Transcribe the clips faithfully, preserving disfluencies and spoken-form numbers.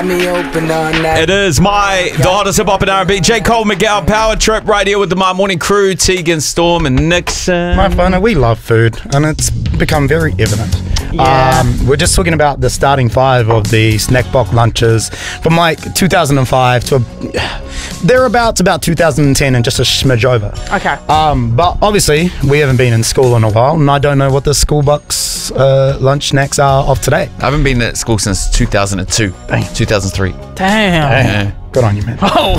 got me open all night. It is my the hottest hip hop and R and B. J. Cole, Miguel, Power Trip, right here with the My Morning Crew, Tegan, Storm, and Nixon. My fun, we love food, and it's become very evident. Yeah. Um, we're just talking about the starting five of the snack box lunches from like two thousand five to a, thereabouts about two thousand ten and just a smidge over. Okay. Um, but obviously, we haven't been in school in a while, and I don't know what the school box uh, lunch snacks are of today. I haven't been at school since two thousand two, Damn. two thousand three. Damn. Yeah. Good on you, man. Oh.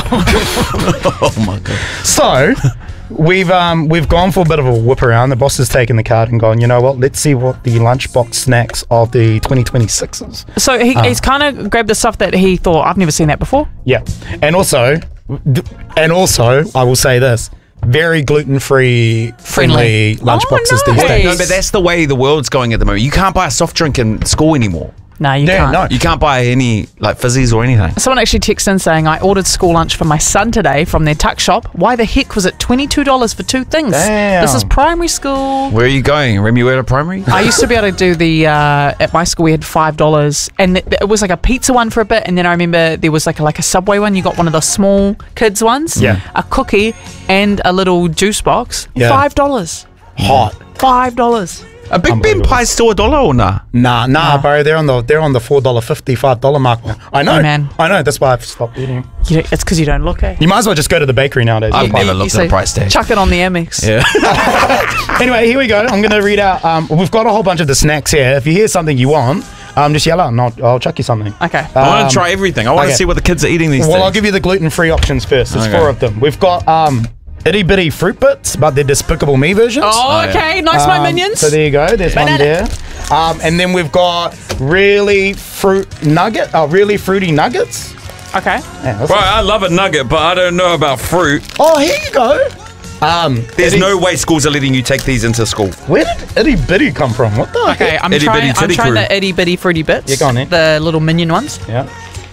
Oh my god. So, we've um we've gone for a bit of a whip around. The boss has taken the card and gone, you know what, let's see what the lunchbox snacks of the twenty twenty-six is. So he, he's kind of grabbed the stuff that he thought, I've never seen that before. Yeah. And also, and also, I will say this, very gluten-free, friendly, Friendly. lunchboxes Oh, these nice. days. No, but that's the way the world's going at the moment. You can't buy a soft drink in school anymore. No, you Yeah, can't. no. You can't buy any like fizzies or anything. Someone actually texted in saying, I ordered school lunch for my son today from their tuck shop. Why the heck was it twenty-two dollars for two things? Damn. This is primary school. Where are you going? Remuera Primary? I used to be able to do the, uh, at my school we had five dollars and it, it was like a pizza one for a bit, and then I remember there was like a, like a Subway one, you got one of the small kids ones. Yeah. A cookie and a little juice box. Yeah. five dollars. Hot. five dollars. A Big Ben Unbelievable. pie still a dollar or nah? Nah, nah, bro. They're on the they're on the four dollar fifty, five dollar mark now. I know, Oh, man. I know. That's why I've stopped eating. You don't, it's because you don't look, eh? You might as well just go to the bakery nowadays. I've You'll find never it. looked You at the say, price tag. Chuck it on the Amex. Yeah. Anyway, here we go. I'm gonna read out. Um, we've got a whole bunch of the snacks here. If you hear something you want, um, just yell out and I'll, I'll chuck you something. Okay. I want Um, to try everything. I want to okay. see what the kids are eating these Well, days. I'll give you the gluten-free options first. There's Okay. four of them. We've got um, itty bitty fruit bits, but they're Despicable Me versions. Oh, yeah. okay. Nice, my Um, minions. So there you go. There's one Banana. there. Um, and then we've got really fruit nugget. Oh, really fruity nuggets. Okay. Yeah, that's- Right, I love a nugget, but I don't know about fruit. Oh, here you go. Um, There's itty- no way schools are letting you take these into school. Where did itty bitty come from? What the? Okay, heck? I'm Itty trying, bitty I'm titty trying crew. the itty bitty fruity bits. Yeah, go on, eh? The little minion ones. Yeah.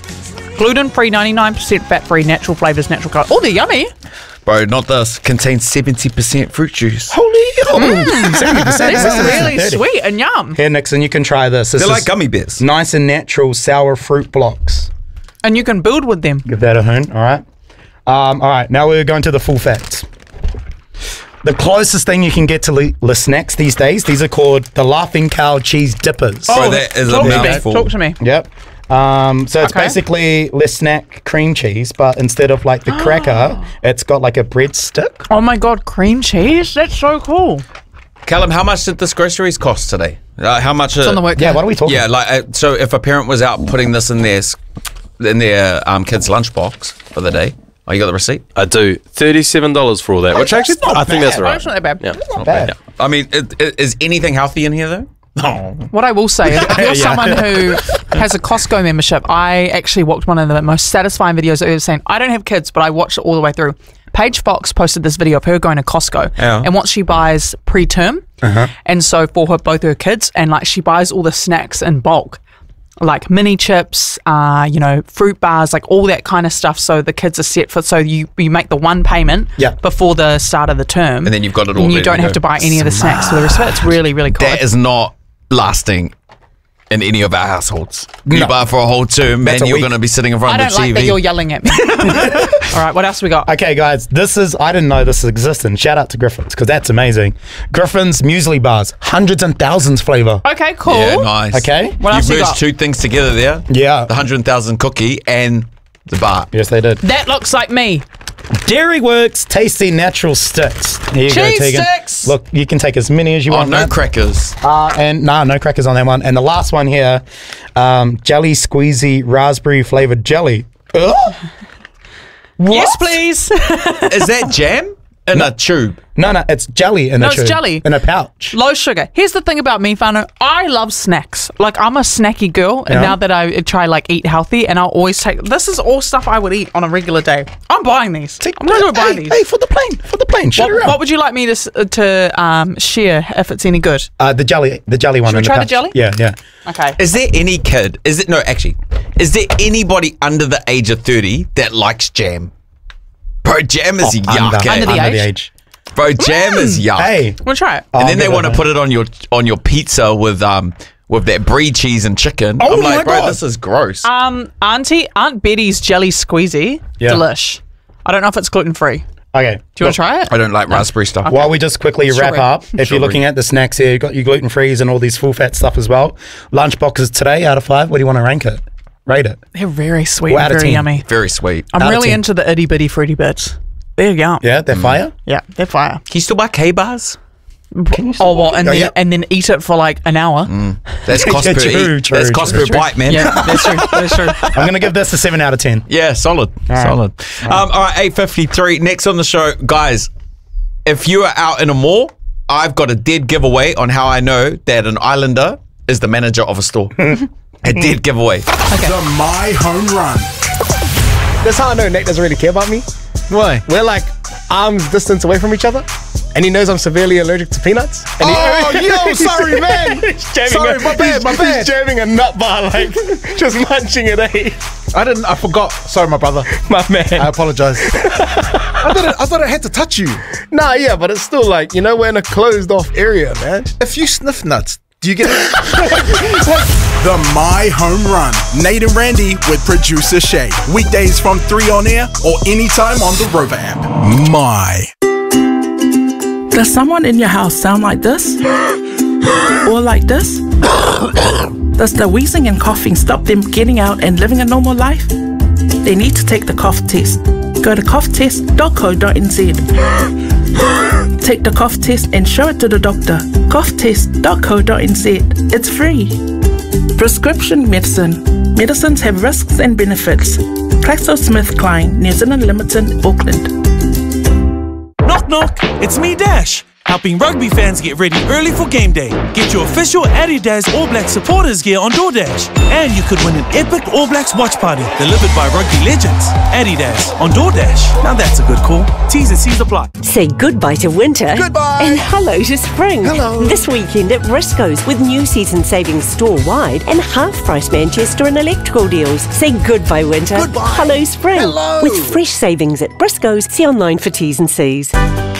Gluten free, ninety-nine percent fat free, natural flavors, natural color. Oh, they're yummy. Bro, not this. Contains seventy percent fruit juice. Holy. seventy percent. This is really sweet and yum. Here, Nixon, you can try this. This They're is like gummy bears. nice and natural sour fruit blocks. And you can build with them. Give that a hoon. All right. Um, all right. Now we're going to the full facts. The closest thing you can get to le- the snacks these days, these are called the Laughing Cow Cheese Dippers. Bro, that is a talk to me. mouthful. Talk to me. Yep. Um, so it's Okay. basically less snack cream cheese, but instead of like the cracker, it's got like a breadstick. Oh my god, cream cheese? That's so cool. Callum, how much did this groceries cost today? Uh, how much? It's on the work. Yeah, what are we talking? Yeah, like uh, so. If a parent was out putting this in their s- in their um, kid's lunchbox for the day, oh, you got the receipt? I do. thirty-seven dollars for all that, which that's actually, not I think that's bad. right. That's not that bad. Yeah. Not bad. I mean, it, it, is anything healthy in here though? No. What I will say is, if you're Yeah. someone who has a Costco membership, I actually watched one of the most satisfying videos that I've ever seen. I don't have kids, but I watched it all the way through. Paige Fox posted this video of her going to Costco, Yeah. and what she buys pre-term, and so for her both her kids, and like she buys all the snacks in bulk, like mini chips, uh, you know, fruit bars, like all that kind of stuff. So the kids are set for. So you you make the one payment Yeah. before the start of the term, And then you've got it all and you ready don't to have go. to buy any of the snacks for the rest of it. It's really really cool. That is not lasting in any of our households. You No. buy for a whole term, That's and a you're week. going to be sitting in I front don't of the like T V. that you're yelling at me. All right, what else we got? Okay, guys, this is, I didn't know this existed. Shout out to Griffin's, because that's amazing. Griffin's muesli bars, hundreds and thousands flavor. Okay, cool. Yeah, nice. Okay. What else you you merged got? two things together there. Yeah. The hundred thousand cookie and the bar. Yes, they did. That looks like me. Dairy Works tasty natural sticks. Here you go, Cheese Tegan. sticks! Look, you can take as many as you Oh, want. no man. crackers. Uh, and nah, no crackers on that one. And the last one here, um, jelly squeezy raspberry flavored jelly. Ugh. What? Yes, please. Is that jam in a tube? No, no, it's jelly in No, a it's tube, jelly. in a pouch. Low sugar. Here's the thing about me, Whānau. I love snacks. Like, I'm a snacky girl, and Yeah. now that I try, like, eat healthy, and I'll always take... This is all stuff I would eat on a regular day. I'm buying these. Take- I'm going to go buy hey, these. Hey, for the plane, for the plane. Shut what, it around. what would you like me to s- uh, to um, share if it's any good? uh, the jelly, the jelly one. Should we in try the pouch. jelly? Yeah, yeah. Okay. Is there any kid? Is it no? Actually, is there anybody under the age of thirty that likes jam? Bro, jam is Oh, yuck. under, eh? Under the under age? the age. Bro, jam is yuck. Hey, Want to try it? Oh, and then I'll they give want to that put it on your on your pizza with um with that brie cheese and chicken. Oh I'm my like, bro, God. this is gross. Um, Auntie Aunt Betty's jelly squeezy, Yeah. delish. I don't know if it's gluten free. Okay. Do you want to try it? I don't like raspberry stuff. While we just quickly wrap Strawberry. up, if you're Strawberry. looking at the snacks here, you've got your gluten frees and all these full fat stuff as well. Lunch boxes today out of five. What do you want to rank it? Rate it. They're very sweet Well, out and of very ten. yummy. Very sweet. I'm Out of really ten. into the itty bitty fruity bits. They're yum. Yeah, they're fire. Yeah, they're fire. Can you still buy K-bars? Oh, well, and Oh, then yeah. and then eat it for like an hour. That's cost Yeah, per true, eat. true, That's cost true. per bite, man. Yeah, that's true. That's true. I'm going to give this a seven out of ten. Yeah, solid, right. solid. Um, all right, eight fifty-three. Next on the show, guys, if you are out in a mall, I've got a dead giveaway on how I know that an islander is the manager of a store. A dead giveaway. The My Home Run. That's how I know Nate doesn't really care about me. Why? We're like arms distance away from each other, and he knows I'm severely allergic to peanuts. And Oh, he, yo, sorry, man. he's jamming Sorry, a, my bad, he's, my bad. He's jamming a nut bar, like just munching it, eh? I didn't. I forgot. Sorry, my brother. My man. I apologize. I thought. It, I thought I had to touch you. Nah, yeah, but it's still like, you know, we're in a closed off area, man. If you sniff nuts, do you get it? The My Home Run. Nate and Randy with producer Shay. Weekdays from three on air or anytime on the Rover app. My. Does someone in your house sound like this? Or like this? Does the wheezing and coughing stop them getting out and living a normal life? They need to take the cough test. Go to cough test dot co dot n z. Take the cough test and show it to the doctor. cough test dot co dot n z. It's free. Prescription medicine. Medicines have risks and benefits. GlaxoSmithKline, New Zealand Limited, Auckland. Knock knock, it's me Dash, helping rugby fans get ready early for game day. Get your official Adidas All Blacks supporters gear on DoorDash. And you could win an epic All Blacks watch party delivered by rugby legends. Adidas on DoorDash. Now that's a good call. T's and C's apply. Say goodbye to winter. Goodbye. And hello to spring. Hello. This weekend at Briscoe's with new season savings store-wide and half-price Manchester and electrical deals. Say goodbye winter. Goodbye. Hello spring. Hello. With fresh savings at Briscoe's. See online for T's and C's.